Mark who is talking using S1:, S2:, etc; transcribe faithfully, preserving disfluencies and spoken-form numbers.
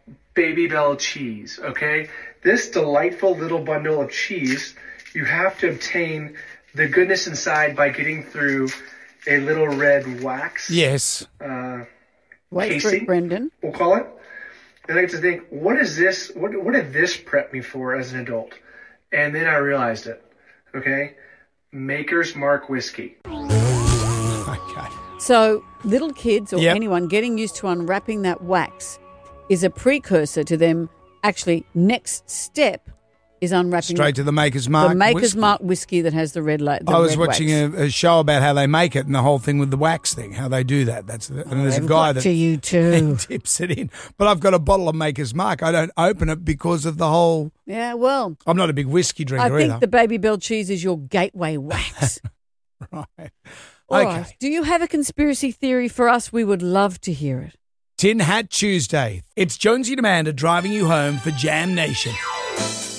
S1: Babybel cheese, okay? This delightful little bundle of cheese, you have to obtain the goodness inside by getting through a little red wax.
S2: Yes.
S1: Uh,
S3: Wait
S1: casing,
S3: for it, Brendan.
S1: we'll call it. And I get to think, what is this? What, what did this prep me for as an adult? And then I realized it, okay? Maker's Mark whiskey.
S2: Okay.
S3: So little kids or
S2: Yep.
S3: anyone getting used to unwrapping that wax is a precursor to them actually next step is unwrapping
S2: Straight to the Maker's Mark.
S3: the Maker's
S2: whiskey.
S3: Mark whiskey that has the red light.
S2: I was watching a, a show about how they make it and the whole thing with the wax thing, how they do that. That's the, and there's a
S3: They've
S2: guy
S3: got
S2: that
S3: to you too.
S2: tips it in. But I've got a bottle of Maker's Mark. I don't open it because of the whole.
S3: Yeah, well,
S2: I'm not a big whiskey drinker
S3: I think
S2: either.
S3: the Babybel cheese is your gateway wax.
S2: Right.
S3: All
S2: Okay.
S3: right. Do you have a conspiracy theory for us? We would love to hear it.
S2: Tin Hat Tuesday. It's Jonesy and Amanda driving you home for Jam Nation.